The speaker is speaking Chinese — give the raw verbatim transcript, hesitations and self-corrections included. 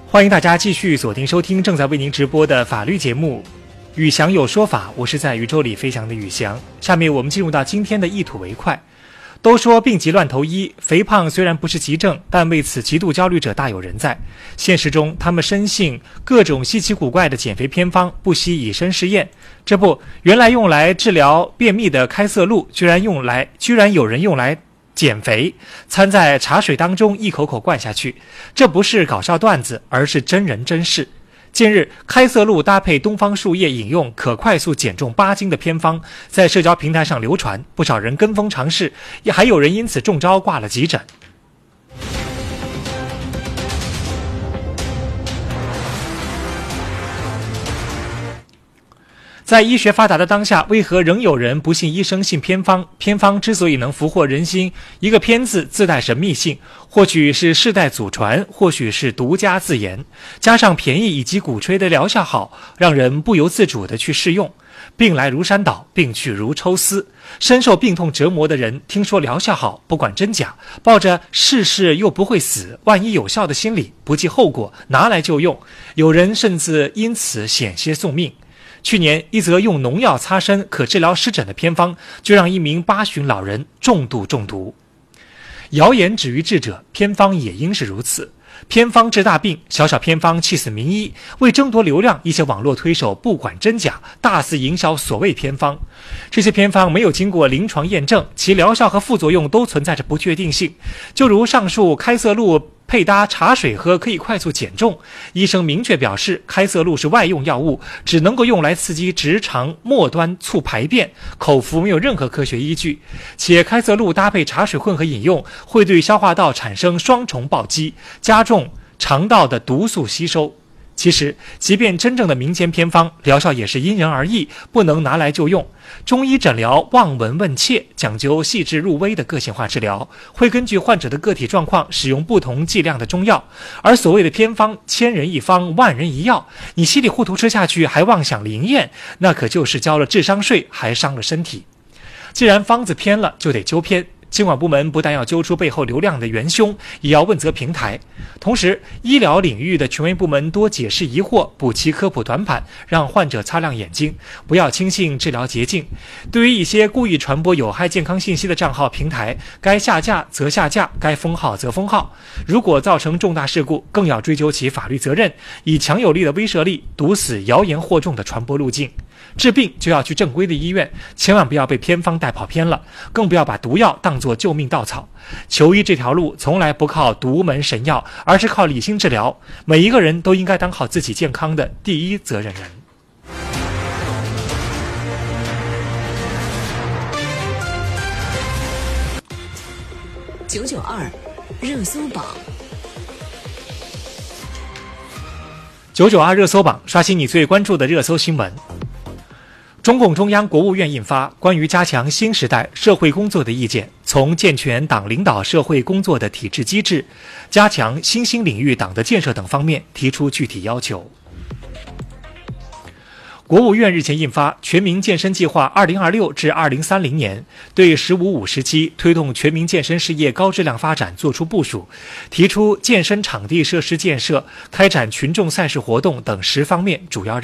欢迎大家继续锁定收听正在为您直播的法律节目《宇翔有说法》，我是在宇宙里飞翔的宇翔。下面我们进入到今天的一吐为快。都说病急乱投医，肥胖虽然不是急症，但为此极度焦虑者大有人在。现实中，他们深信各种稀奇古怪的减肥偏方，不惜以身试验。这不，原来用来治疗便秘的开塞露，居然用来，居然有人用来减肥，掺在茶水当中一口口灌下去。这不是搞笑段子，而是真人真事。近日，开塞露搭配东方树叶饮用可快速减重八斤的偏方在社交平台上流传，不少人跟风尝试，也还有人因此中招挂了急诊。在医学发达的当下，为何仍有人不信医生信偏方？偏方之所以能俘获人心，一个偏字自带神秘性，或许是世代祖传，或许是独家自研，加上便宜以及鼓吹的疗效好，让人不由自主地去试用。病来如山倒，病去如抽丝。深受病痛折磨的人，听说疗效好，不管真假，抱着试试又不会死，万一有效的心理，不计后果，拿来就用。有人甚至因此险些送命。去年，一则用农药擦身可治疗湿疹的偏方，就让一名八旬老人重度中毒。谣言止于智者，偏方也应是如此。偏方治大病，小小偏方气死名医。为争夺流量，一些网络推手不管真假，大肆营销所谓偏方。这些偏方没有经过临床验证，其疗效和副作用都存在着不确定性。就如上述开塞露配搭茶水喝可以快速减重，医生明确表示开塞露是外用药物，只能够用来刺激直肠末端促排便，口服没有任何科学依据。且开塞露搭配茶水混合饮用，会对消化道产生双重暴击，加重肠道的毒素吸收。其实，即便真正的民间偏方，疗效也是因人而异，不能拿来就用。中医诊疗望闻问切，讲究细致入微的个性化治疗，会根据患者的个体状况使用不同剂量的中药。而所谓的偏方，千人一方，万人一药，你稀里糊涂吃下去还妄想灵验，那可就是交了智商税，还伤了身体。既然方子偏了，就得纠偏。监管部门不但要揪出背后流量的元凶，也要问责平台。同时，医疗领域的权威部门多解释疑惑，补齐科普短板，让患者擦亮眼睛，不要轻信治疗捷径。对于一些故意传播有害健康信息的账号平台，该下架则下架，该封号则封号。如果造成重大事故，更要追究其法律责任，以强有力的威慑力堵死谣言惑众的传播路径。治病就要去正规的医院，千万不要被偏方带跑偏了，更不要把毒药当作救命稻草。求医这条路从来不靠独门神药，而是靠理性治疗。每一个人都应该当好自己健康的第一责任人。 九九二热搜榜， 九九二热搜榜，刷新你最关注的热搜新闻。中共中央、国务院印发《关于加强新时代社会工作的意见》，从健全党领导社会工作的体制机制、加强新兴领域党的建设等方面提出具体要求。国务院日前印发《全民健身计划（二零二六至二零三零年）》，对“十五五”时期推动全民健身事业高质量发展作出部署，提出健身场地设施建设、开展群众赛事活动等十方面主要